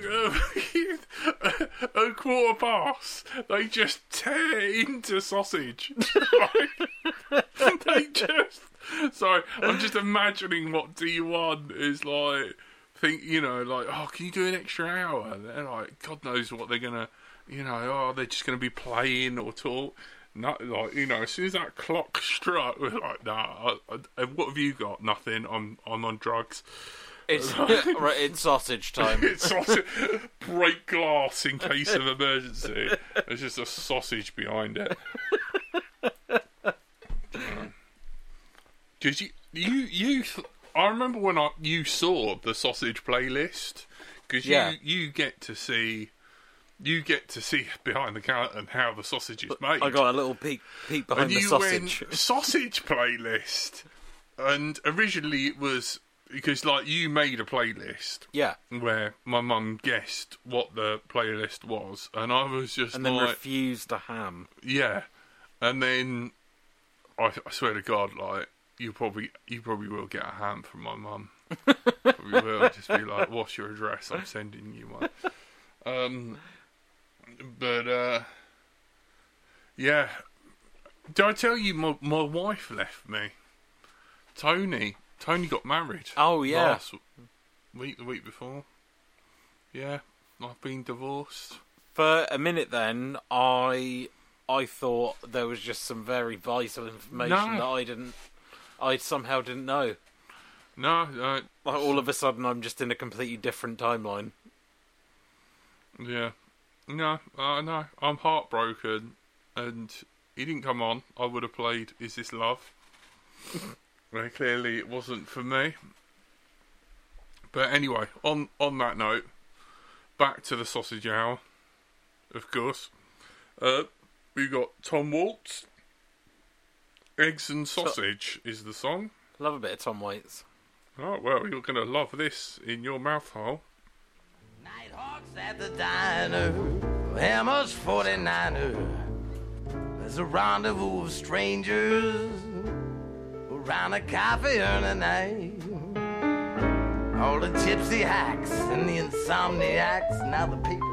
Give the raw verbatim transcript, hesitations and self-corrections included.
uh, a quarter past, they just tear into sausage. They just... Sorry, I'm just imagining what D one is like. Think, you know, like, oh, can you do an extra hour? And they're like, God knows what they're going to, you know, oh, they're just going to be playing or talk. No, like, you know, as soon as that clock struck, we're like, nah, I, I, what have you got? Nothing. I'm I'm on drugs. It's right, it's sausage time. It's sausage. Break glass in case of emergency. There's just a sausage behind it. Because you, you, you, I remember when I, you saw the sausage playlist, because you, yeah. you get to see, you get to see behind the counter and how the sausage is made. I got a little peek, peek behind and the you sausage. Went, sausage playlist, and originally it was because like you made a playlist, yeah, where my mum guessed what the playlist was, and I was just and then like, refused a ham. Yeah, and then I, I swear to God, like. You probably, you probably will get a ham from my mum. Probably will just be like, "What's your address? I'm sending you one." Um, but uh, yeah, did I tell you my my wife left me? Tony, Tony got married. Oh yeah, last week, the week before. Yeah, I've been divorced. For a minute, then I I thought there was just some very vital information no. that I didn't. I somehow didn't know. No, no. Like all of a sudden, I'm just in a completely different timeline. Yeah, no, uh, no. I'm heartbroken, and he didn't come on. I would have played "Is This Love?" Very clearly, it wasn't for me. But anyway, on on that note, back to the sausage hour. Of course, uh, we got Tom Waltz. Eggs and Sausage is the song. Love a bit of Tom Waits. Oh, well, you're going to love this in your mouth hole. Nighthawks at the diner, Hammers forty-niner. There's a rendezvous of strangers around a coffee urn night. All the gypsy hacks and the insomniacs, now the people